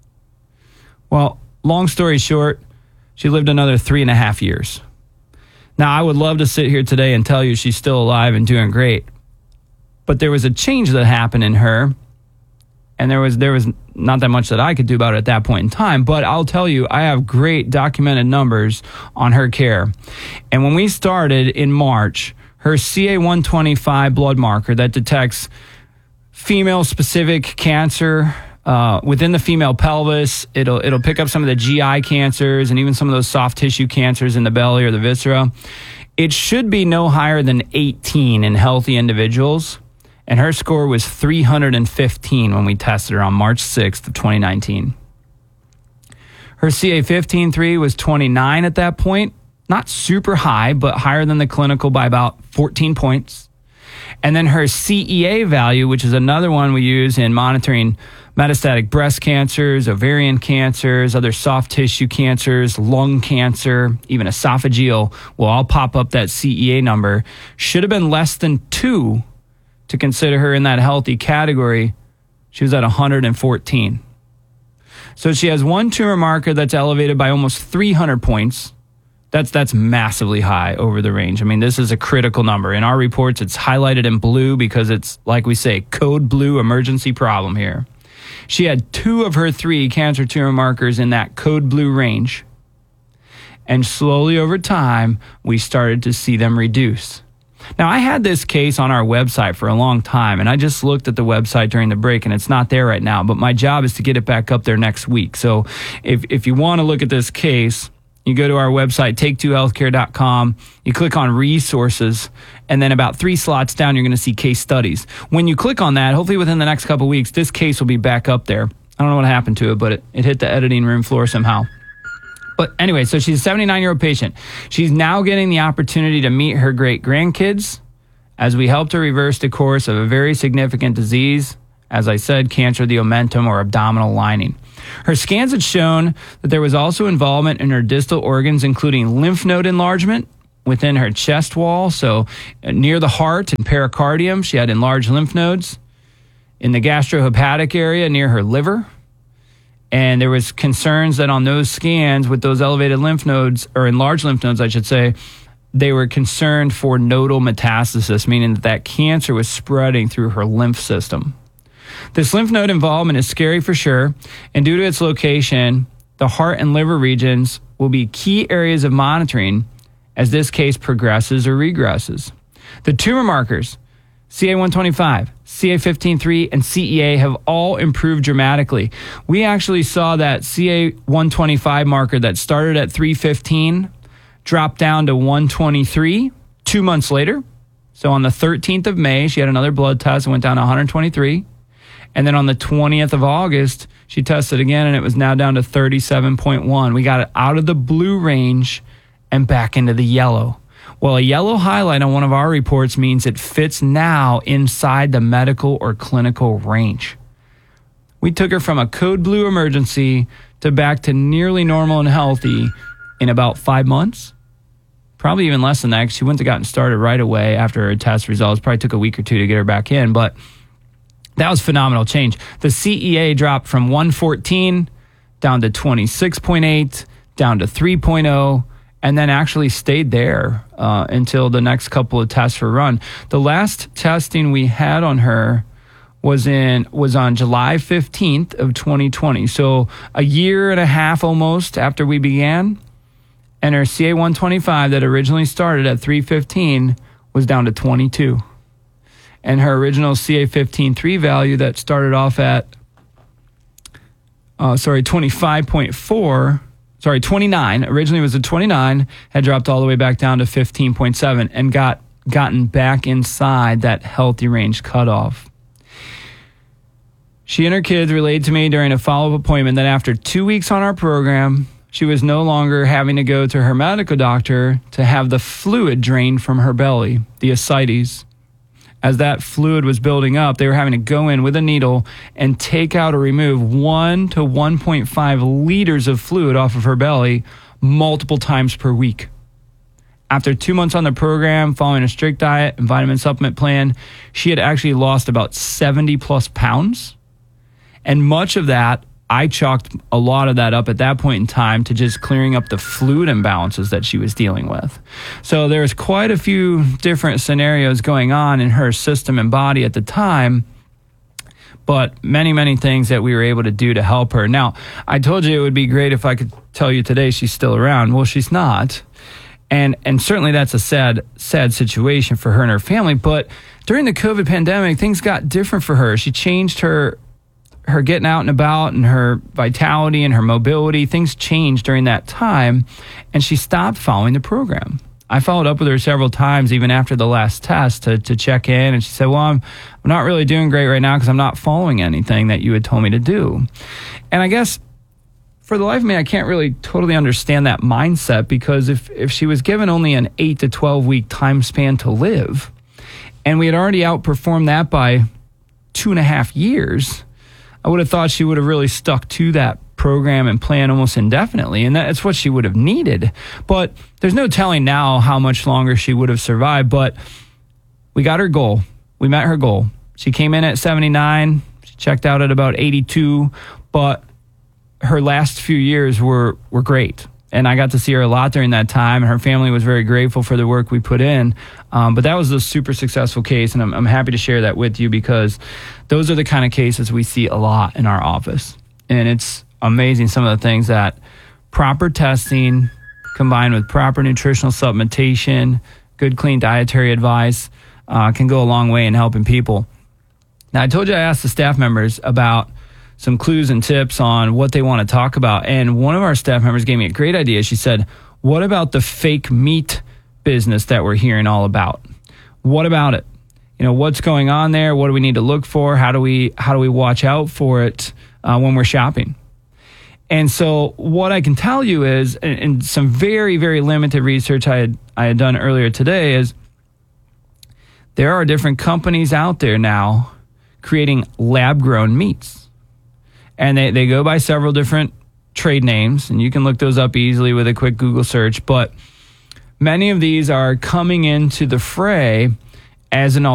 Well, long story short, she lived another 3.5 years. Now, I would love to sit here today and tell you she's still alive and doing great. But there was a change that happened in her, and there was not that much that I could do about it at that point in time. But I'll tell you, I have great documented numbers on her care. And when we started in March, her CA125 blood marker that detects female-specific cancer within the female pelvis, it'll pick up some of the GI cancers and even some of those soft tissue cancers in the belly or the viscera. It should be no higher than 18 in healthy individuals. And her score was 315 when we tested her on March 6th of 2019. Her CA15-3 was 29 at that point. Not super high, but higher than the clinical by about 14 points. And then her CEA value, which is another one we use in monitoring metastatic breast cancers, ovarian cancers, other soft tissue cancers, lung cancer, even esophageal, will all pop up that CEA number. Should have been less than 2 to consider her in that healthy category. She was at 114. So she has one tumor marker that's elevated by almost 300 points, That's massively high over the range. I mean, this is a critical number. In our reports, it's highlighted in blue because it's, like we say, code blue emergency problem here. She had 2 of her 3 cancer tumor markers in that code blue range. And slowly over time, we started to see them reduce. Now, I had this case on our website for a long time, and I just looked at the website during the break, and it's not there right now. But my job is to get it back up there next week. So if you want to look at this case, you go to our website, take2healthcare.com. You click on resources, and then about 3 slots down, you're going to see case studies. When you click on that, hopefully within the next couple of weeks, this case will be back up there. I don't know what happened to it, but it hit the editing room floor somehow. But anyway, so she's a 79-year-old patient. She's now getting the opportunity to meet her great-grandkids as we help to reverse the course of a very significant disease, as I said, cancer of the omentum or abdominal lining. Her scans had shown that there was also involvement in her distal organs, including lymph node enlargement within her chest wall, so near the heart and pericardium, she had enlarged lymph nodes. In the gastrohepatic area near her liver. And there was concerns that on those scans with those elevated lymph nodes, or enlarged lymph nodes, I should say, they were concerned for nodal metastasis, meaning that cancer was spreading through her lymph system. This lymph node involvement is scary for sure, and due to its location, the heart and liver regions will be key areas of monitoring as this case progresses or regresses. The tumor markers, CA-125, CA-15-3, and CEA have all improved dramatically. We actually saw that CA-125 marker that started at 315 drop down to 123 2 months later. So on the 13th of May, she had another blood test and went down to 123. And then on the 20th of August, she tested again, and it was now down to 37.1. We got it out of the blue range and back into the yellow. Well, a yellow highlight on one of our reports means it fits now inside the medical or clinical range. We took her from a code blue emergency to back to nearly normal and healthy in about 5 months. Probably even less than that. She wouldn't have gotten started right away after her test results. Probably took a week or 2 to get her back in, but that was phenomenal change. The CEA dropped from 114 down to 26.8, down to 3.0, and then actually stayed there until the next couple of tests were run. The last testing we had on her was on July 15th of 2020. So a year and a half almost after we began. And her CA-125 that originally started at 315 was down to 22. And her original CA-15-3 value that started off at 29, originally was a 29, had dropped all the way back down to 15.7 and gotten back inside that healthy range cutoff. She and her kids relayed to me during a follow-up appointment that after 2 weeks on our program, she was no longer having to go to her medical doctor to have the fluid drained from her belly, the ascites. As that fluid was building up, they were having to go in with a needle and take out or remove 1 to 1.5 liters of fluid off of her belly multiple times per week. After 2 months on the program, following a strict diet and vitamin supplement plan, she had actually lost about 70 plus pounds. And much of that, I chalked a lot of that up at that point in time to just clearing up the fluid imbalances that she was dealing with. So there's quite a few different scenarios going on in her system and body at the time, but many, many things that we were able to do to help her. Now, I told you it would be great if I could tell you today she's still around. Well, she's not. And certainly that's a sad situation for her and her family. But during the COVID pandemic, things got different for her. She changed her getting out and about and her vitality and her mobility. Things changed during that time, and she stopped following the program. I followed up with her several times, even after the last test, to check in, and she said, well, I'm not really doing great right now because I'm not following anything that you had told me to do. And I guess for the life of me, I can't really totally understand that mindset, because if she was given only an 8 to 12 week time span to live, and we had already outperformed that by 2.5 years, I would have thought she would have really stuck to that program and plan almost indefinitely, and that's what she would have needed. But there's no telling now how much longer she would have survived, but we got her goal. We met her goal. She came in at 79. She checked out at about 82, but her last few years were great. And I got to see her a lot during that time. And her family was very grateful for the work we put in. But that was a super successful case. And I'm happy to share that with you because those are the kind of cases we see a lot in our office. And it's amazing some of the things that proper testing combined with proper nutritional supplementation, good, clean dietary advice can go a long way in helping people. Now, I told you I asked the staff members about some clues and tips on what they want to talk about. And one of our staff members gave me a great idea. She said, what about the fake meat business that we're hearing all about? What about it? What's going on there? What do we need to look for? How do we watch out for it when we're shopping? And so what I can tell you is, in some very, very limited research I had done earlier today, is there are different companies out there now creating lab-grown meats. And they go by several different trade names, and you can look those up easily with a quick Google search. But many of these are coming into the fray as an